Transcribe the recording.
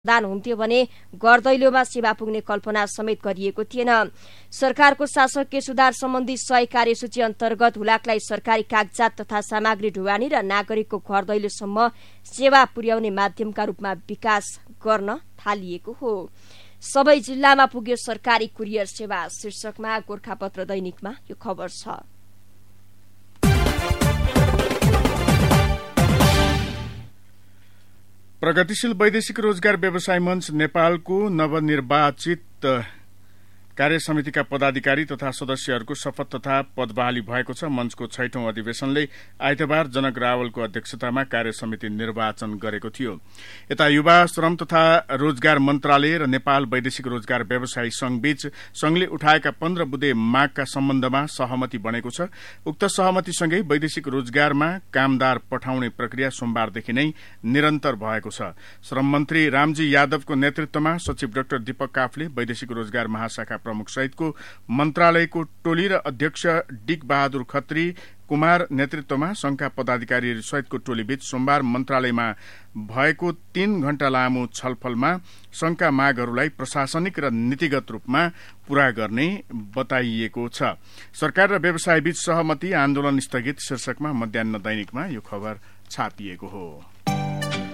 दान हुन्थ्यो भने गर्दैलोमा सेवा पुग्ने कल्पना समेत गरिएको थिएन। सरकारको शासकीय सुधार सम्बन्धी 100 कार्यसूची अन्तर्गत हुलाकलाई सरकारी कागजात तथा सामग्री ढुवानी र नागरिकको घरदैलोसम्म सेवा पुर्याउने माध्यमका रूपमा विकास गर्न थालिएको हो। सबै जिल्लामा पुग्यो सरकारी कुरियर सेवा शीर्षकमा गोरखापत्र दैनिकमा यो खबर छ। प्रगतिशील वैदेशिक रोजगार व्यवसाय मञ्च नेपालको नवनिर्वाचित कार्य समितिका पदाधिकारी तथा सदस्यहरूको शपथ तथा पदबहाली भएको छ। मञ्चको 6औं अधिवेशनले आइतबार जनक रावलको अध्यक्षतामा कार्य समिति निर्वाचन गरेको थियो। यता युवा श्रम तथा रोजगार मन्त्रालय र नेपाल वैदेशिक रोजगार व्यवसायी संघबीच संघले उठाएका 15 बुँदे मागका सम्बन्धमा सहमति बनेको छ। उक्त सहमतिसँगै वैदेशिक रोजगारमा कामदार पठाउने प्रक्रिया सोमबारदेखि नै निरन्तर भएको छ। श्रम मन्त्री रामजी यादवको नेतृत्वमा सचिव डाक्टर दीपक काफले वैदेशिक रोजगार महाशाखा प्रमुख सहितको मन्त्रालयको टोली र अध्यक्ष डिक बहादुर खत्री कुमार नेतृत्वमा संघका पदाधिकारी सहितको टोलीबीच सोमबार मन्त्रालयमा भएको 3 घण्टा लामो छलफलमा संघका मागहरूलाई प्रशासनिक र नीतिगत रूपमा पूरा गर्ने बताइएको छ। सरकार र व्यवसायबीच सहमति आन्दोलन स्थगित शीर्षकमा मध्याह्न दैनिकमा यो खबर छापिएको हो।